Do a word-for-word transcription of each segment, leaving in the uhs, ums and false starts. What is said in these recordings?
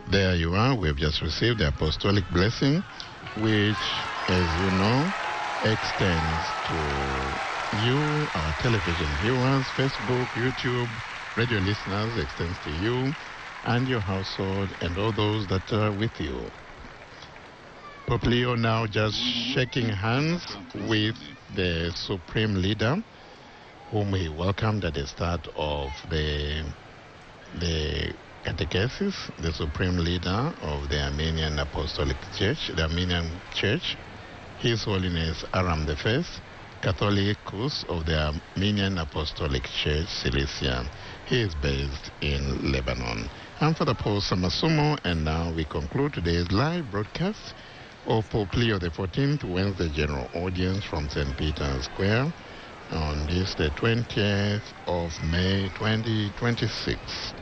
There you are. We've just received the apostolic blessing, which, as you know, extends to you, our television viewers, Facebook, YouTube, radio listeners, extends to you and your household and all those that are with you. Pope Leo now just shaking hands with the Supreme Leader, whom he welcomed at the start of the the catechesis, the Supreme Leader of the Armenian Apostolic Church, the Armenian Church, His Holiness Aram the First, Catholicus of the Armenian Apostolic Church, Cilicia. He is based in Lebanon. I'm Father Paul Samasumo, and now we conclude today's live broadcast of Pope Leo the fourteenth, Wednesday General Audience from Saint Peter's Square on this, the twentieth of May, twenty twenty-six.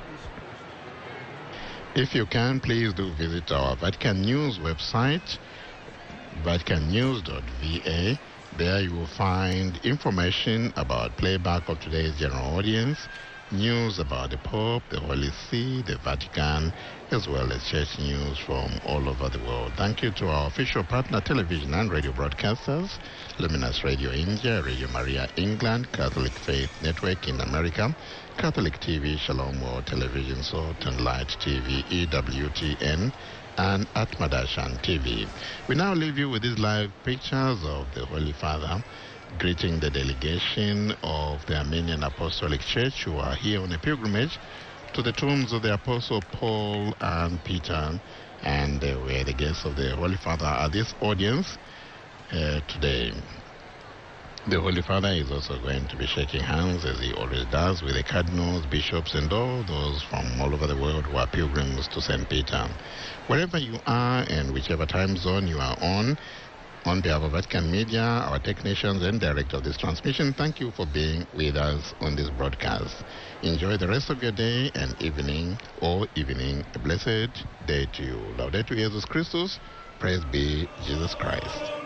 If you can, please do visit our Vatican News website, vatican news dot v a. There you will find information about playback of today's General Audience, news about the Pope, the Holy See, the Vatican, as well as church news from all over the world. Thank you to our official partner television and radio broadcasters, Luminous Radio India, Radio Maria England, Catholic Faith Network in America, Catholic T V, Shalom World Television, Salt and Light T V, E W T N, and Atmadashan T V. We now leave you with these live pictures of the Holy Father greeting the delegation of the Armenian Apostolic Church who are here on a pilgrimage to the tombs of the Apostle Paul and Peter, and they were the guests of the Holy Father at this audience uh, today. The Holy Father is also going to be shaking hands, as he always does, with the cardinals, bishops, and all those from all over the world who are pilgrims to Saint Peter. Wherever you are and whichever time zone you are on, on behalf of Vatican Media, our technicians and director of this transmission, thank you for being with us on this broadcast. Enjoy the rest of your day and evening, or evening, a blessed day to you. Laudetur Jesus Christus, praise be Jesus Christ.